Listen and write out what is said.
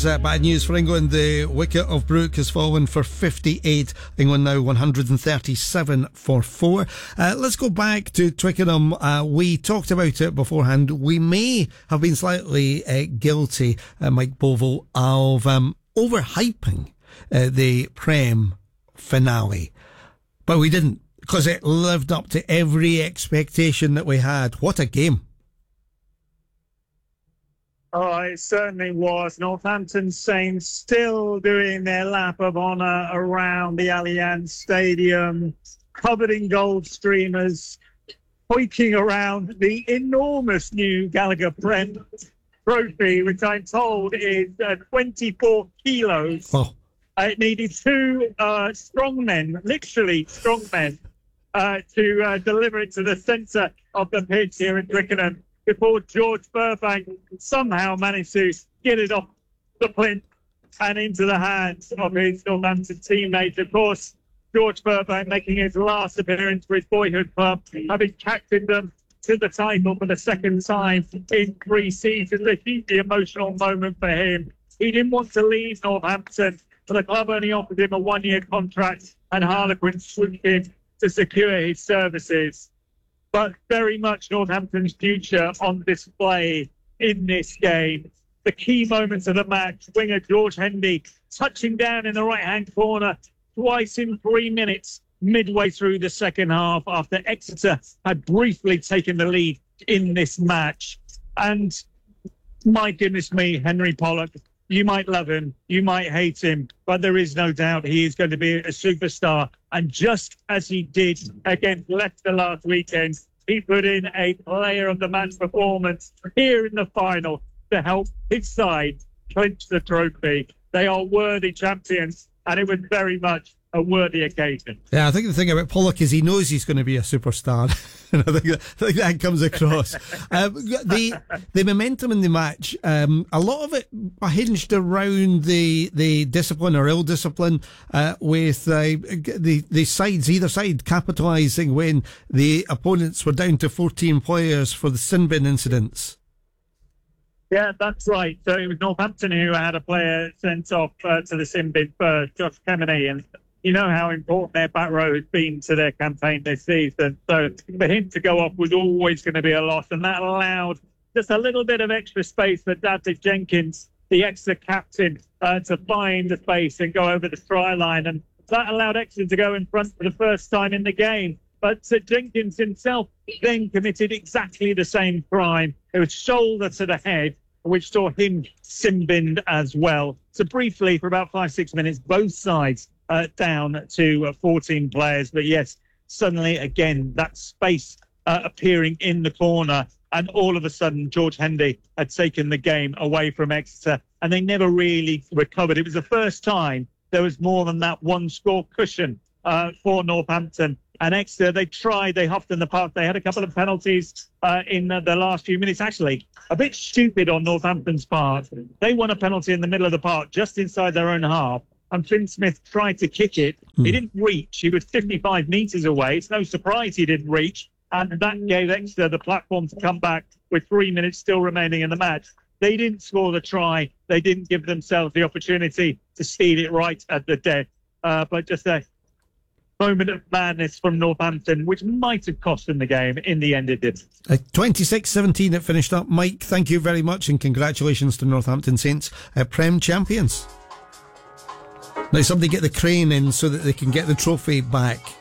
Bad news for England. The wicket of Brooke has fallen for 58. England now 137 for 4. Let's go back to Twickenham. We talked about it beforehand. We may have been slightly guilty, Mike Bovell, of overhyping the Prem finale. But we didn't, because it lived up to every expectation that we had. What a game. Oh, it certainly was. Northampton Saints still doing their lap of honour around the Allianz Stadium, covered in gold streamers, hoiking around the enormous new Gallagher Prem trophy, which I'm told is 24 kilos. Oh. It needed two strong men, literally strong men, to deliver it to the centre of the pitch here in Twickenham, before George Burbank somehow managed to get it off the plinth and into the hands of his Northampton teammates. Of course, George Burbank making his last appearance for his boyhood club, having captained them to the title for the second time in 3 seasons. A hugely emotional moment for him. He didn't want to leave Northampton, but the club only offered him a 1-year contract, and Harlequin swooped in to secure his services. But very much Northampton's future on display in this game. The key moments of the match, winger George Hendy touching down in the right-hand corner twice in 3 minutes midway through the second half after Exeter had briefly taken the lead in this match. And my goodness me, Henry Pollock, you might love him, you might hate him, but there is no doubt he is going to be a superstar. And just as he did against Leicester last weekend, he put in a player of the match performance here in the final to help his side clinch the trophy. They are worthy champions, and it was very much a worthy occasion. Yeah, I think the thing about Pollock is he knows he's going to be a superstar. And I think that comes across. The momentum in the match, a lot of it hinged around the discipline or ill discipline, with the sides, either side, capitalising when the opponents were down to 14 players for the sin bin incidents. Yeah, that's right. So it was Northampton who had a player sent off to the sin bin for Josh Kemeny, and you know how important their back row has been to their campaign this season. So for him to go off was always going to be a loss, and that allowed just a little bit of extra space for David Jenkins, the Exeter captain, to find the space and go over the try line. And that allowed Exeter to go in front for the first time in the game. But Jenkins himself then committed exactly the same crime. It was shoulder to the head, which saw him sin-binned as well. So briefly, for about 5-6 minutes, both sides down to 14 players. But yes, suddenly again, that space appearing in the corner, and all of a sudden George Hendy had taken the game away from Exeter, and they never really recovered. It was the first time there was more than that one score cushion for Northampton. And Exeter, they tried, they huffed in the park. They had a couple of penalties in the last few minutes. Actually, a bit stupid on Northampton's part. They won a penalty in the middle of the park, just inside their own half. And Finn Smith tried to kick it. He didn't reach. He was 55 metres away. It's no surprise he didn't reach. And that gave Exeter the platform to come back with 3 minutes still remaining in the match. They didn't score the try. They didn't give themselves the opportunity to steal it right at the death. But just a moment of madness from Northampton, which might have cost them the game. In the end, it did. 26-17 it finished up. Mike, thank you very much, and congratulations to Northampton Saints, Prem champions. Now somebody get the crane in so that they can get the trophy back.